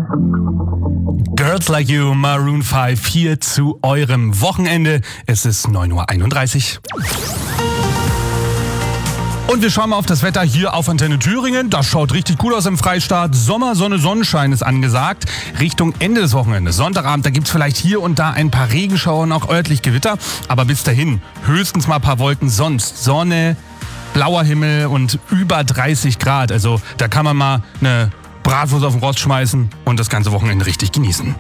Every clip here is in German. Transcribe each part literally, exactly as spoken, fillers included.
Girls Like You, Maroon fünf hier zu eurem Wochenende. Es ist neun Uhr einunddreißig. Und wir schauen mal auf das Wetter hier auf Antenne Thüringen. Das schaut richtig gut aus im Freistaat. Sommer, Sonne, Sonnenschein ist angesagt. Richtung Ende des Wochenendes, Sonntagabend, da gibt es vielleicht hier und da ein paar Regenschauer und auch örtlich Gewitter. Aber bis dahin höchstens mal ein paar Wolken, sonst Sonne, blauer Himmel und über dreißig Grad. Also da kann man mal eine Bratwurst auf den Rost schmeißen und das ganze Wochenende richtig genießen.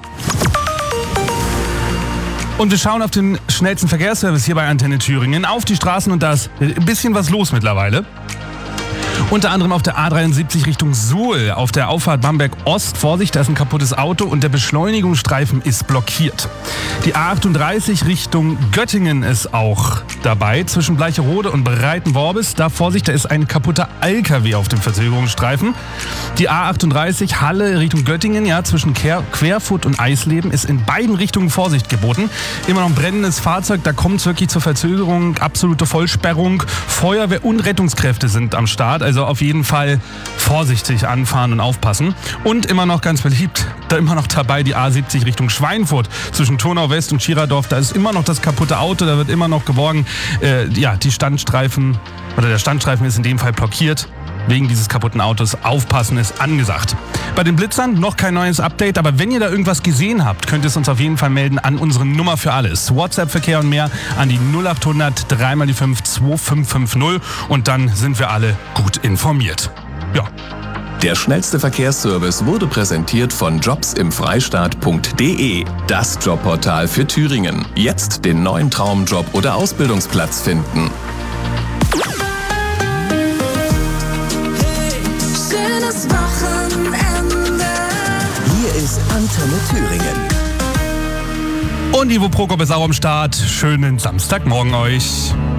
Und wir schauen auf den schnellsten Verkehrsservice hier bei Antenne Thüringen, auf die Straßen und da ist ein bisschen was los mittlerweile. Unter anderem auf der A dreiundsiebzig Richtung Suhl, auf der Auffahrt Bamberg Ost. Vorsicht, da ist ein kaputtes Auto und der Beschleunigungsstreifen ist blockiert. Die A achtunddreißig Richtung Göttingen ist auch dabei, zwischen Bleicherode und Breitenworbis. Da Vorsicht, da ist ein kaputter L K W auf dem Verzögerungsstreifen. Die A achtunddreißig Halle Richtung Göttingen, ja, zwischen Querfurt und Eisleben ist in beiden Richtungen Vorsicht geboten. Immer noch ein brennendes Fahrzeug, da kommt es wirklich zur Verzögerung, absolute Vollsperrung. Feuerwehr und Rettungskräfte sind am Start, also auf jeden Fall vorsichtig anfahren und aufpassen. Und immer noch ganz beliebt, da immer noch dabei die A siebzig Richtung Schweinfurt zwischen Turnau West und Schiradorf. Da ist immer noch das kaputte Auto, da wird immer noch geborgen. Äh, ja, die Standstreifen oder der Standstreifen ist in dem Fall blockiert. Wegen dieses kaputten Autos aufpassen ist angesagt. Bei den Blitzern noch kein neues Update, aber wenn ihr da irgendwas gesehen habt, könnt ihr es uns auf jeden Fall melden an unsere Nummer für alles. WhatsApp-Verkehr und mehr an die null acht hundert drei mal die fünf zwei fünf fünf null und dann sind wir alle gut informiert. Ja. Der schnellste Verkehrsservice wurde präsentiert von jobs im freistaat punkt de, das Jobportal für Thüringen. Jetzt den neuen Traumjob oder Ausbildungsplatz finden. Hier ist Antenne Thüringen. Und Ivo Prokop ist auch am Start. Schönen Samstagmorgen euch.